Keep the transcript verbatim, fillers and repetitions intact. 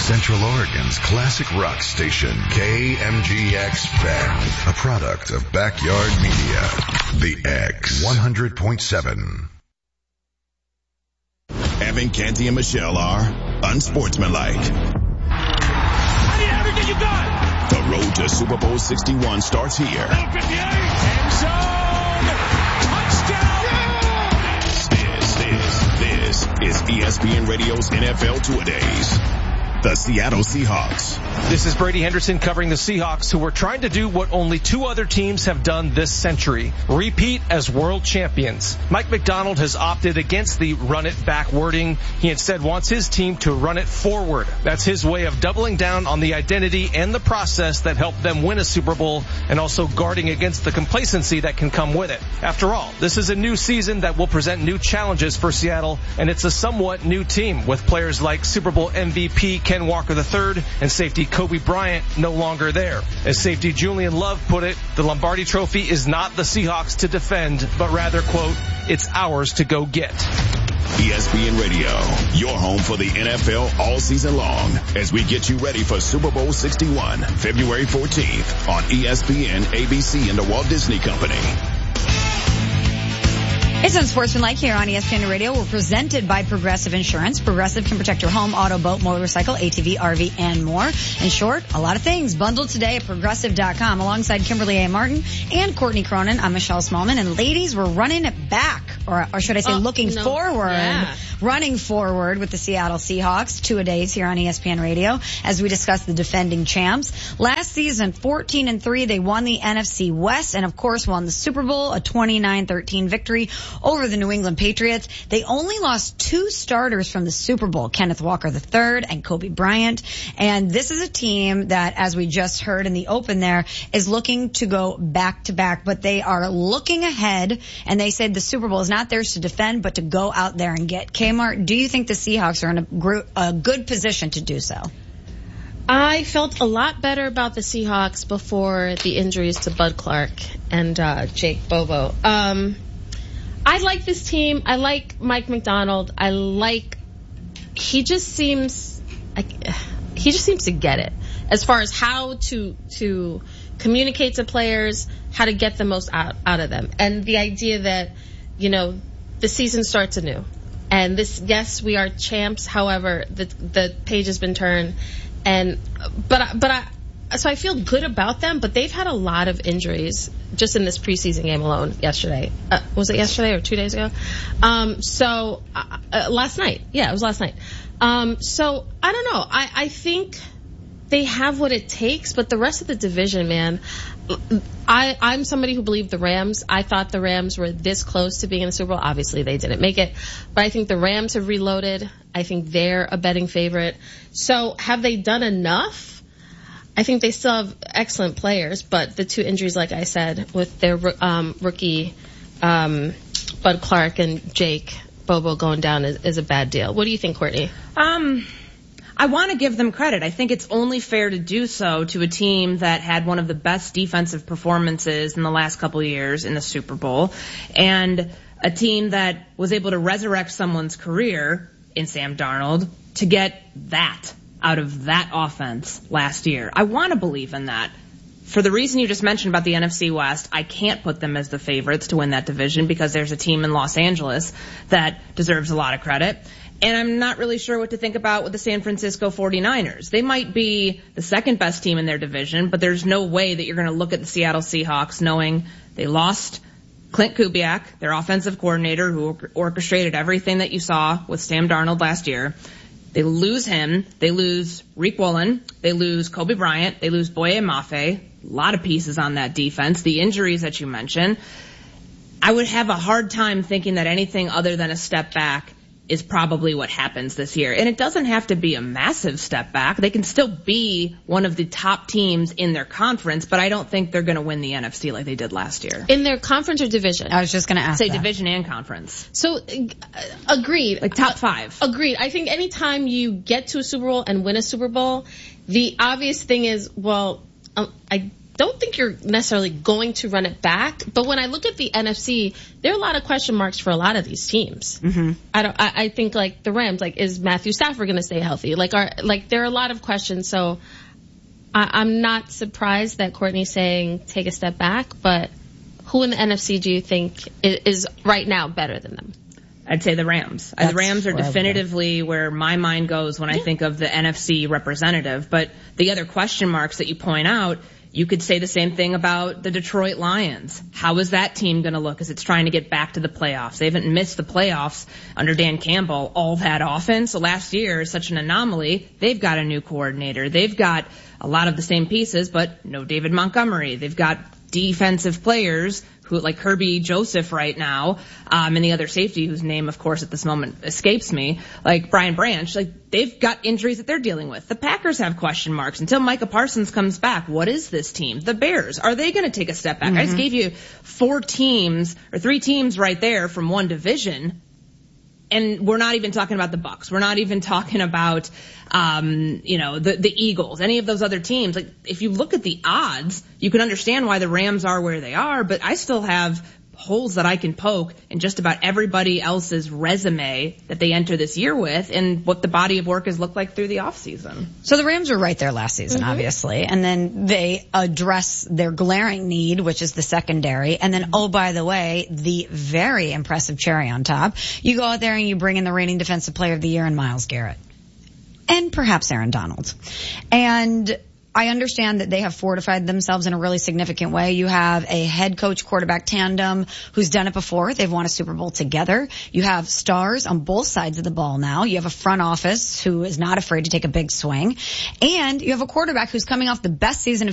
Central Oregon's classic rock station, K M G X Bend, a product of Backyard Media. The X one hundred point seven. Evan, Canty, and Michelle are unsportsmanlike. How many average you got? The road to Super Bowl sixty-one starts here. End zone. Touchdown. Yeah! This, this, this is E S P N Radio's N F L Two-A-Days. The Seattle Seahawks. This is Brady Henderson covering the Seahawks, who are trying to do what only two other teams have done this century: repeat as world champions. Mike Macdonald has opted against the run it back wording. He instead wants his team to run it forward. That's his way of doubling down on the identity and the process that helped them win a Super Bowl, and also guarding against the complacency that can come with it. After all, this is a new season that will present new challenges for Seattle, and it's a somewhat new team with players like Super Bowl M V P Ken Walker the third and safety Kobe Bryant no longer there. As safety Julian Love put it, the Lombardi Trophy is not the Seahawks to defend, but rather, quote, it's ours to go get. E S P N Radio, your home for the N F L all season long, as we get you ready for Super Bowl sixty-one, February fourteenth on E S P N, A B C, and the Walt Disney Company. It's Unsportsmanlike here on E S P N Radio. We're presented by Progressive Insurance. Progressive can protect your home, auto, boat, motorcycle, A T V, R V, and more. In short, a lot of things. Bundled today at progressive dot com. Alongside Kimberly A. Martin and Courtney Cronin, I'm Michelle Smallman. And ladies, we're running it back, or, or should I say oh, looking no. forward, yeah. running forward with the Seattle Seahawks. Two-a-days here on E S P N Radio as we discuss the defending champs. Last season, fourteen and three, they won the N F C West and, of course, won the Super Bowl, a twenty-nine thirteen victory over the New England Patriots. They only lost two starters from the Super Bowl, Kenneth Walker the third and Kobe Bryant. And this is a team that, as we just heard in the open there, is looking to go back to back, but they are looking ahead, and they said the Super Bowl is not theirs to defend, but to go out there and get. Kmart, do you think the Seahawks are in a, gr- a good position to do so? I felt a lot better about the Seahawks before the injuries to Bud Clark and uh, Jake Bobo. Um, I like this team. I like Mike Macdonald. I like, he just seems, like, he just seems to get it as far as how to, to communicate to players, how to get the most out, out of them. And the idea that, you know, the season starts anew. And this, yes, we are champs. However, the, the page has been turned. And, but, but I, so I feel good about them, but they've had a lot of injuries just in this preseason game alone yesterday. Uh, was it yesterday or two days ago? Um, so, uh, uh, last night. Yeah, it was last night. Um, so I don't know. I, I think they have what it takes, but the rest of the division, man, I, I'm somebody who believed the Rams. I thought the Rams were this close to being in the Super Bowl. Obviously, they didn't make it, but I think the Rams have reloaded. I think they're a betting favorite. So have they done enough? I think they still have excellent players, but the two injuries, like I said, with their um, rookie um, Bud Clark and Jake Bobo going down is, is a bad deal. What do you think, Courtney? Um, I want to give them credit. I think it's only fair to do so to a team that had one of the best defensive performances in the last couple of years in the Super Bowl, and a team that was able to resurrect someone's career in Sam Darnold to get that out of that offense last year. I want to believe in that. For the reason you just mentioned about the N F C West, I can't put them as the favorites to win that division because there's a team in Los Angeles that deserves a lot of credit. And I'm not really sure what to think about with the San Francisco forty-niners. They might be the second best team in their division, but there's no way that you're going to look at the Seattle Seahawks knowing they lost Clint Kubiak, their offensive coordinator, who orchestrated everything that you saw with Sam Darnold last year. They lose him. They lose Rick Woolen. They lose Kobe Bryant. They lose Boye Mafe. A lot of pieces on that defense. The injuries that you mentioned. I would have a hard time thinking that anything other than a step back is probably what happens this year. And it doesn't have to be a massive step back. They can still be one of the top teams in their conference, but I don't think they're going to win the N F C like they did last year. In their conference or division? I was just going to ask Say that. division and conference. So, uh, agreed. Like top five. Uh, agreed. I think anytime you get to a Super Bowl and win a Super Bowl, the obvious thing is, well, um, I don't think you're necessarily going to run it back. But when I look at the N F C, there are a lot of question marks for a lot of these teams. Mm-hmm. I don't. I, I think like the Rams, like is Matthew Stafford going to stay healthy? Like are like there are a lot of questions. So I, I'm not surprised that Courtney's saying take a step back. But who in the N F C do you think is, is right now better than them? I'd say the Rams. That's the Rams are forever. definitively where my mind goes when I think of the N F C representative. But the other question marks that you point out, you could say the same thing about the Detroit Lions. How is that team going to look as it's trying to get back to the playoffs? They haven't missed the playoffs under Dan Campbell all that often. So last year is such an anomaly. They've got a new coordinator. They've got a lot of the same pieces, but no David Montgomery. They've got defensive players who, like Herbie Joseph right now, um, and the other safety whose name, of course, at this moment escapes me, like Brian Branch, like they've got injuries that they're dealing with. The Packers have question marks until Micah Parsons comes back. What is this team? The Bears, are they going to take a step back? Mm-hmm. I just gave you four teams or three teams right there from one division. And we're not even talking about the Bucks. We're not even talking about, um, you know, the, the Eagles, any of those other teams. Like, if you look at the odds, you can understand why the Rams are where they are, but I still have holes that I can poke in just about everybody else's resume that they enter this year with and what the body of work has looked like through the offseason. So the Rams were right there last season, mm-hmm. obviously, and then they address their glaring need, which is the secondary, and then, oh, by the way, the very impressive cherry on top, you go out there and you bring in the reigning defensive player of the year in Myles Garrett. And perhaps Aaron Donald. And I understand that they have fortified themselves in a really significant way. You have a head coach quarterback tandem who's done it before. They've won a Super Bowl together. You have stars on both sides of the ball now. You have a front office who is not afraid to take a big swing. And you have a quarterback who's coming off the best season of